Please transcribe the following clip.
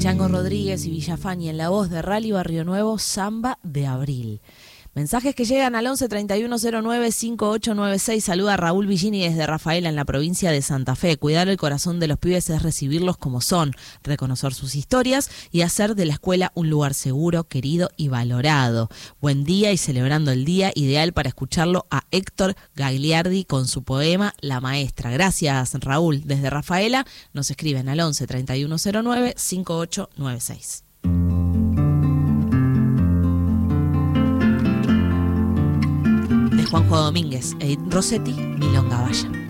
Chango Rodríguez y Villafañe en la voz de Rally Barrio Nuevo, Samba de Abril. Mensajes que llegan al 11 31 09 5896. Saluda Raúl Villini desde Rafaela, en la provincia de Santa Fe. Cuidar el corazón de los pibes es recibirlos como son, reconocer sus historias y hacer de la escuela un lugar seguro, querido y valorado. Buen día y celebrando el día ideal para escucharlo a Héctor Gagliardi con su poema La Maestra. Gracias, Raúl. Desde Rafaela nos escriben al 11 31 09 5896. Juanjo Domínguez, Edith Rossetti, Milonga Valla.